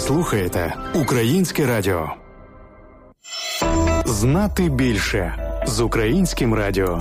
слухаєте Українське радіо. Знати більше з Українським радіо.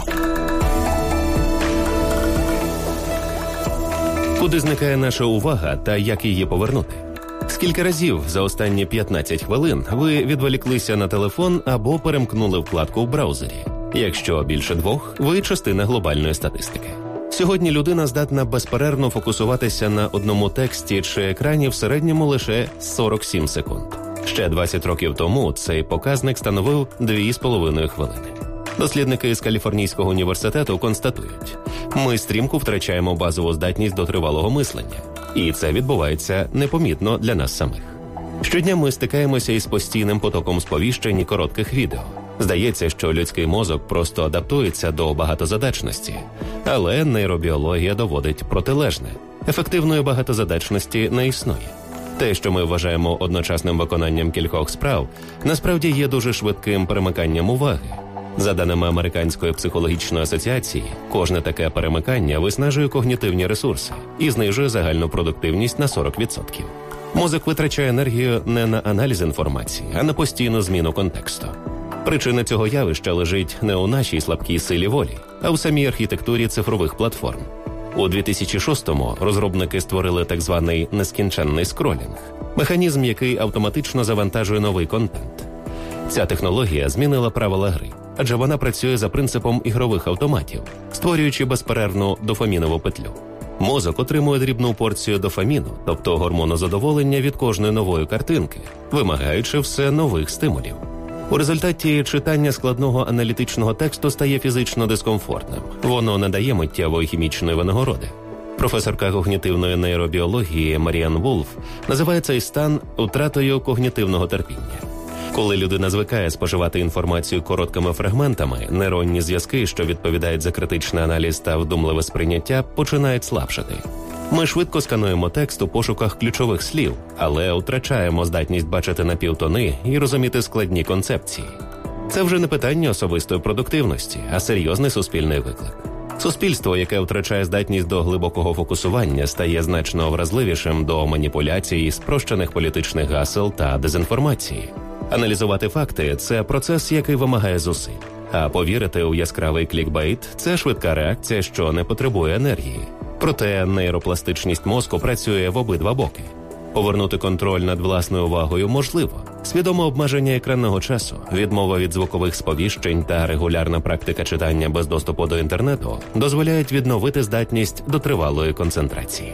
Куди зникає наша увага та як її повернути? Скільки разів за останні 15 хвилин ви відволіклися на телефон або перемкнули вкладку в браузері? Якщо більше 2, ви частина глобальної статистики. Сьогодні людина здатна безперервно фокусуватися на одному тексті чи екрані в середньому лише 47 секунд. Ще 20 років тому цей показник становив 2,5 хвилини. Дослідники з Каліфорнійського університету констатують, ми стрімко втрачаємо базову здатність до тривалого мислення. І це відбувається непомітно для нас самих. Щодня ми стикаємося із постійним потоком сповіщень і коротких відео. Здається, що людський мозок просто адаптується до багатозадачності. Але нейробіологія доводить протилежне. Ефективної багатозадачності не існує. Те, що ми вважаємо одночасним виконанням кількох справ, насправді є дуже швидким перемиканням уваги. За даними Американської психологічної асоціації, кожне таке перемикання виснажує когнітивні ресурси і знижує загальну продуктивність на 40%. Мозок витрачає енергію не на аналіз інформації, а на постійну зміну контексту. Причина цього явища лежить не у нашій слабкій силі волі, а у самій архітектурі цифрових платформ. У 2006-му розробники створили так званий нескінченний скролінг – механізм, який автоматично завантажує новий контент. Ця технологія змінила правила гри, адже вона працює за принципом ігрових автоматів, створюючи безперервну дофамінову петлю. Мозок отримує дрібну порцію дофаміну, тобто гормону задоволення від кожної нової картинки, вимагаючи все нових стимулів. У результаті читання складного аналітичного тексту стає фізично дискомфортним. Воно не дає миттєвої хімічної винагороди. Професорка когнітивної нейробіології Маріан Вулф називає цей стан втратою когнітивного терпіння. Коли людина звикає споживати інформацію короткими фрагментами, нейронні зв'язки, що відповідають за критичний аналіз та вдумливе сприйняття, починають слабшати. Ми швидко скануємо текст у пошуках ключових слів, але втрачаємо здатність бачити напівтони і розуміти складні концепції. Це вже не питання особистої продуктивності, а серйозний суспільний виклик. Суспільство, яке втрачає здатність до глибокого фокусування, стає значно вразливішим до маніпуляцій, спрощених політичних гасел та дезінформації. Аналізувати факти – це процес, який вимагає зусиль. А повірити у яскравий клікбейт – це швидка реакція, що не потребує енергії. Проте нейропластичність мозку працює в обидва боки. Повернути контроль над власною увагою можливо. Свідоме обмеження екранного часу, відмова від звукових сповіщень та регулярна практика читання без доступу до інтернету дозволяють відновити здатність до тривалої концентрації.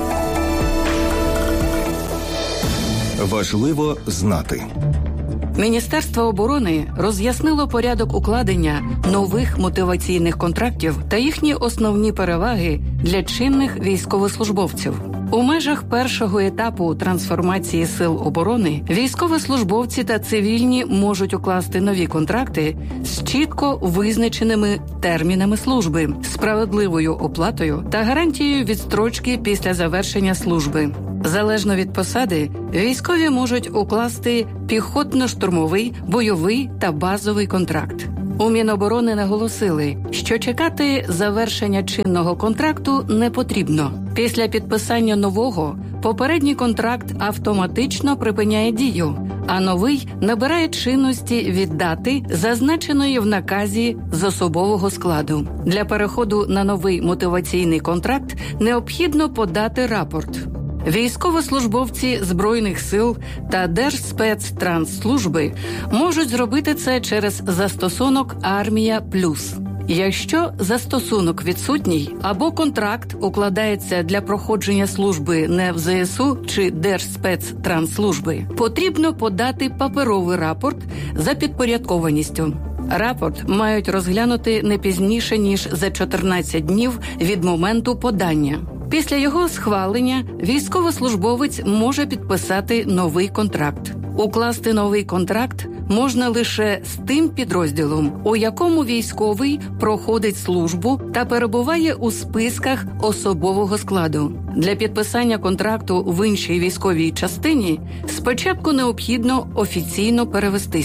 Важливо знати. Міністерство оборони роз'яснило порядок укладення нових мотиваційних контрактів та їхні основні переваги для чинних військовослужбовців. У межах першого етапу трансформації сил оборони військовослужбовці та цивільні можуть укласти нові контракти з чітко визначеними термінами служби, справедливою оплатою та гарантією відстрочки після завершення служби. Залежно від посади, військові можуть укласти піхотно-штурмовий, бойовий та базовий контракт. У Міноборони наголосили, що чекати завершення чинного контракту не потрібно. Після підписання нового, попередній контракт автоматично припиняє дію, а новий набирає чинності від дати, зазначеної в наказі з особового складу. Для переходу на новий мотиваційний контракт необхідно подати рапорт. Військовослужбовці Збройних сил та Держспецтрансслужби можуть зробити це через застосунок «Армія Плюс». Якщо застосунок відсутній або контракт укладається для проходження служби не в ЗСУ чи Держспецтрансслужби, потрібно подати паперовий рапорт за підпорядкованістю. Рапорт мають розглянути не пізніше, ніж за 14 днів від моменту подання. Після його схвалення військовослужбовець може підписати новий контракт. Укласти новий контракт можна лише з тим підрозділом, у якому військовий проходить службу та перебуває у списках особового складу. Для підписання контракту в іншій військовій частині спочатку необхідно офіційно перевестися.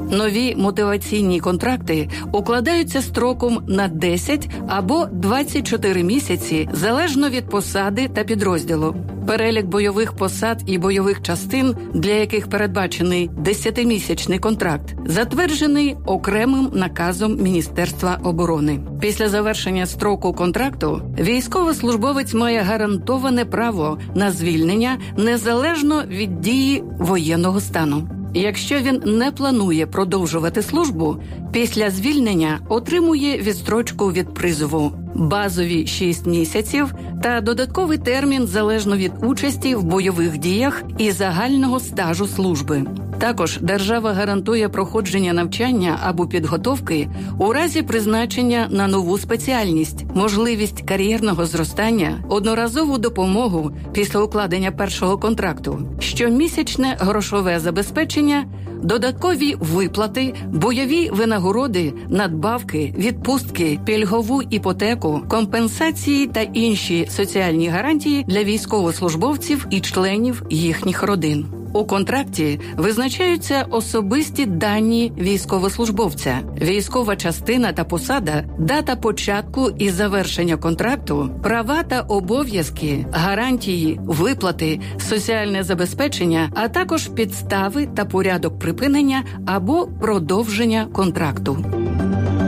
Нові мотиваційні контракти укладаються строком на 10 або 24 місяці, залежно від посади та підрозділу. Перелік бойових посад і бойових частин, для яких передбачений 10-місячний контракт, затверджений окремим наказом Міністерства оборони. Після завершення строку контракту військовослужбовець має гарантоване право на звільнення незалежно від дії воєнного стану. Якщо він не планує продовжувати службу, після звільнення отримує відстрочку від призову, базові 6 місяців та додатковий термін залежно від участі в бойових діях і загального стажу служби. Також держава гарантує проходження навчання або підготовки у разі призначення на нову спеціальність, можливість кар'єрного зростання, одноразову допомогу після укладення першого контракту, щомісячне грошове забезпечення, додаткові виплати, бойові винагороди, надбавки, відпустки, пільгову іпотеку, компенсації та інші соціальні гарантії для військовослужбовців і членів їхніх родин. У контракті визначаються особисті дані військовослужбовця, військова частина та посада, дата початку і завершення контракту, права та обов'язки, гарантії, виплати, соціальне забезпечення, а також підстави та порядок припинення або продовження контракту.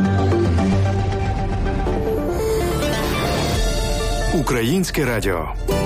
Українське радіо.